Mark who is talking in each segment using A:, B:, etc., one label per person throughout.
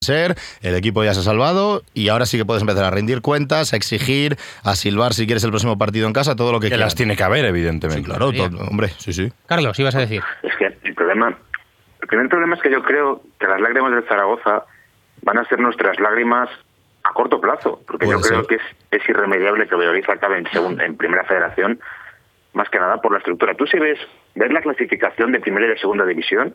A: ser, el equipo ya se ha salvado y ahora sí que puedes empezar a rendir cuentas, a exigir, a silbar si quieres el próximo partido en casa, todo lo que quieras.
B: Las tiene que haber, evidentemente.
A: Sí, claro, hombre, sí.
C: Carlos, ibas a decir.
D: Es que el primer problema es que yo creo que las lágrimas del Zaragoza van a ser nuestras lágrimas a corto plazo, porque yo creo que es irremediable que Valladolid acabe en primera federación, más que nada por la estructura. Tú si ves la clasificación de primera y de segunda división,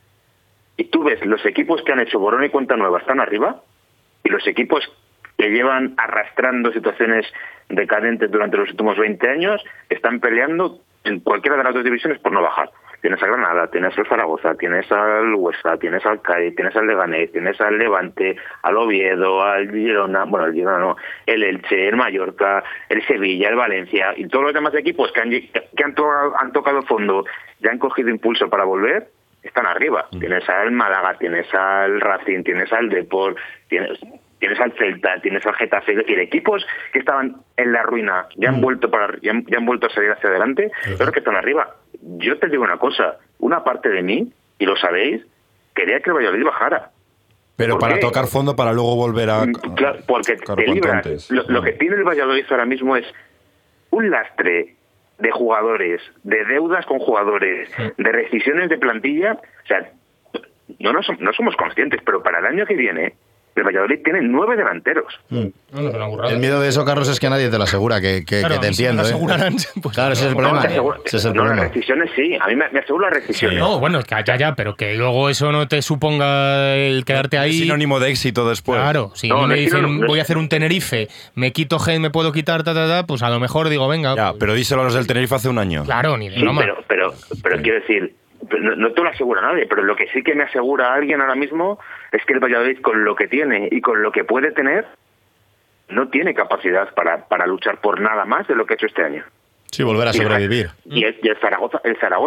D: y tú ves los equipos que han hecho borrón y cuenta nueva están arriba, y los equipos que llevan arrastrando situaciones decadentes durante los últimos 20 años están peleando en cualquiera de las dos divisiones por no bajar. Tienes a Granada, tienes al Zaragoza, tienes al Huesca, tienes al Cádiz, tienes al Leganés, tienes al Levante, al Oviedo, al Girona, el Girona no, el Elche, el Mallorca, el Sevilla, el Valencia, y todos los demás equipos que han tocado fondo y han cogido impulso para volver, están arriba. Tienes al Málaga, tienes al Racing, tienes al Depor, tienes al Celta, tienes al Getafe, es decir, equipos que estaban en la ruina, ya han vuelto a salir hacia adelante, pero que están arriba. Yo te digo una cosa, una parte de mí, y lo sabéis, quería que el Valladolid bajara.
B: Pero para tocar fondo, para luego volver a...
D: Claro, porque te libras. Lo que tiene el Valladolid ahora mismo es un lastre de jugadores, de deudas con jugadores, de rescisiones de plantilla. O sea, no somos conscientes, pero para el año que viene el Valladolid tiene 9 delanteros.
A: El miedo de eso, Carlos, es que nadie te lo asegura, que te entiendo.
C: Pues
A: claro, ese es el problema.
D: Las rescisiones sí, a mí me aseguro las rescisiones.
C: Sí. No, bueno, ya, pero que luego eso no te suponga el quedarte ahí.
B: Es sinónimo de éxito después.
C: Claro, si me dicen voy a hacer un Tenerife, me quito Gen, me puedo quitar, pues a lo mejor digo, venga.
B: Ya, pero díselo a los del Tenerife hace un año.
C: Claro, ni de broma.
D: Pero quiero decir, no te lo asegura nadie, pero lo que sí que me asegura alguien ahora mismo es que el Valladolid, con lo que tiene y con lo que puede tener, no tiene capacidad para luchar por nada más de lo que ha hecho este año.
A: Sí, volver a sobrevivir.
D: Y el Zaragoza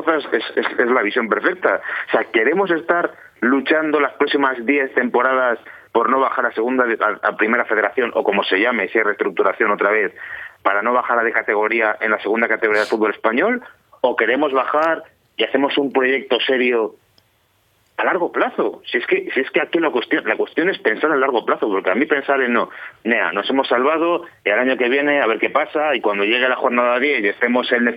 D: es la visión perfecta. O sea, queremos estar luchando las próximas 10 temporadas por no bajar a primera federación, o como se llame, si hay reestructuración otra vez, para no bajar de categoría en la segunda categoría del fútbol español, o queremos bajar y hacemos un proyecto serio a largo plazo. Si es que aquí la cuestión es pensar a largo plazo, porque a mí pensar en nos hemos salvado, y al año que viene a ver qué pasa, y cuando llegue la jornada 10 y estemos en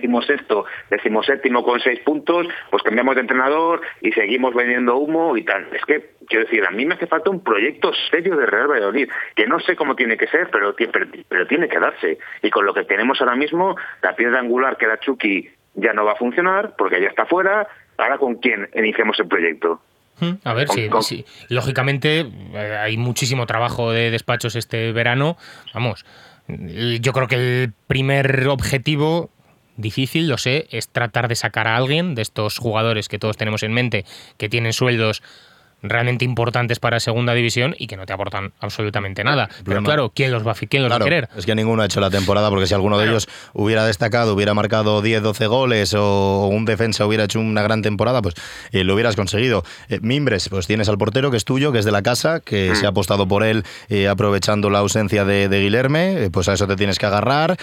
D: 17º con 6 puntos, pues cambiamos de entrenador y seguimos vendiendo humo y tal. Es que, quiero decir, a mí me hace falta un proyecto serio de Real Valladolid, que no sé cómo tiene que ser, pero tiene que darse. Y con lo que tenemos ahora mismo, la piedra angular que era Chucky ya no va a funcionar porque ya está fuera. Ahora, ¿con quién iniciamos el proyecto?
C: A ver, sí. Lógicamente hay muchísimo trabajo de despachos este verano. Vamos, yo creo que el primer objetivo, difícil, lo sé, es tratar de sacar a alguien de estos jugadores que todos tenemos en mente, que tienen sueldos realmente importantes para segunda división y que no te aportan absolutamente nada. Pero claro, ¿quién los va a querer?
A: Es que ninguno ha hecho la temporada, porque si alguno de ellos hubiera destacado, hubiera marcado 10, 12 goles, o un defensa hubiera hecho una gran temporada, pues lo hubieras conseguido. Mimbres, pues tienes al portero, que es tuyo, que es de la casa, que se ha apostado por él aprovechando la ausencia de Guilherme, pues a eso te tienes que agarrar.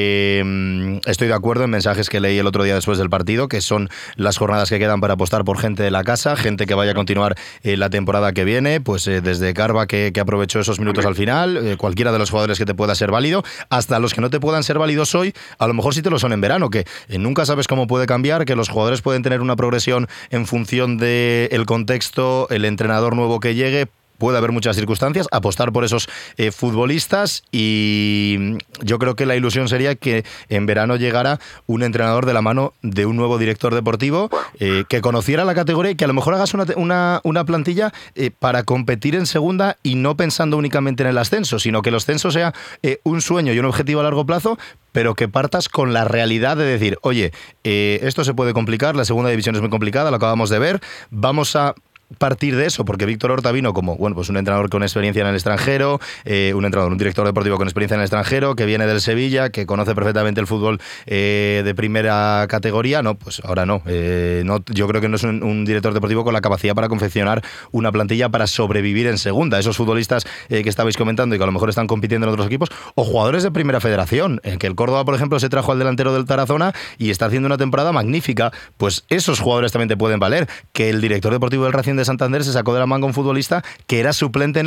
A: Estoy de acuerdo en mensajes que leí el otro día después del partido, que son las jornadas que quedan para apostar por gente de la casa, gente que vaya a continuar la temporada que viene, pues desde Carva, que aprovechó esos minutos al final, cualquiera de los jugadores que te pueda ser válido, hasta los que no te puedan ser válidos hoy, a lo mejor sí te lo son en verano, que nunca sabes cómo puede cambiar, que los jugadores pueden tener una progresión en función del contexto, el entrenador nuevo que llegue. Puede haber muchas circunstancias, apostar por esos futbolistas, y yo creo que la ilusión sería que en verano llegara un entrenador de la mano de un nuevo director deportivo que conociera la categoría y que a lo mejor hagas una plantilla para competir en segunda, y no pensando únicamente en el ascenso, sino que el ascenso sea un sueño y un objetivo a largo plazo, pero que partas con la realidad de decir, oye, esto se puede complicar, la segunda división es muy complicada, lo acabamos de ver, vamos a partir de eso, porque Víctor Horta vino como pues un entrenador con experiencia en el extranjero, un director deportivo con experiencia en el extranjero, que viene del Sevilla, que conoce perfectamente el fútbol de primera categoría. No, pues ahora no. Yo creo que no es un director deportivo con la capacidad para confeccionar una plantilla para sobrevivir en segunda. Esos futbolistas que estabais comentando y que a lo mejor están compitiendo en otros equipos, o jugadores de primera federación, que el Córdoba, por ejemplo, se trajo al delantero del Tarazona y está haciendo una temporada magnífica. Pues esos jugadores también te pueden valer. Que el director deportivo del Racing de Santander se sacó de la manga un futbolista que era suplente en